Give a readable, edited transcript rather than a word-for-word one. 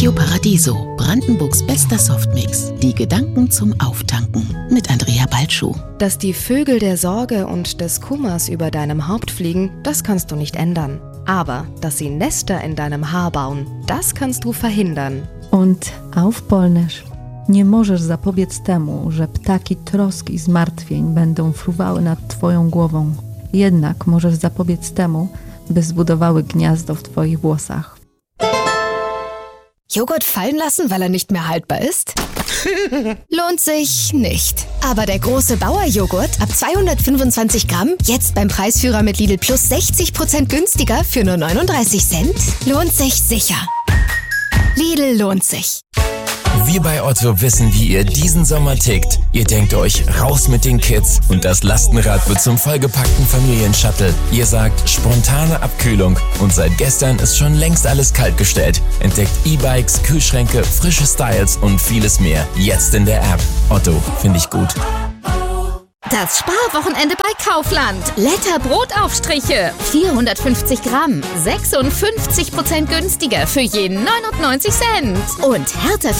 Radio Paradiso, Brandenburgs bester Softmix. Die Gedanken zum Auftanken mit Andrea Balschuh. Dass die Vögel der Sorge und des Kummers über deinem Haupt fliegen, das kannst du nicht ändern. Aber dass sie Nester in deinem Haar bauen, das kannst du verhindern. Und auf Polnisch. Nie możesz zapobiec temu, że ptaki trosk i zmartwień będą fruwały nad twoją głową. Jednak możesz zapobiec temu, by zbudowały gniazdo w twoich włosach. Joghurt fallen lassen, weil er nicht mehr haltbar ist? Lohnt sich nicht. Aber der große Bauer-Joghurt ab 225 Gramm, jetzt beim Preisführer mit Lidl Plus 60% günstiger für nur 39 Cent, lohnt sich sicher. Lidl lohnt sich. Wir bei Otto wissen, wie ihr diesen Sommer tickt. Ihr denkt euch, raus mit den Kids und das Lastenrad wird zum vollgepackten Familienshuttle. Ihr sagt, spontane Abkühlung und seit gestern ist schon längst alles kaltgestellt. Entdeckt E-Bikes, Kühlschränke, frische Styles und vieles mehr. Jetzt in der App. Otto, finde ich gut. Das Sparwochenende bei Kaufland. Letter Brotaufstriche. 450 Gramm. 56% günstiger für jeden 99 Cent. Und Hertha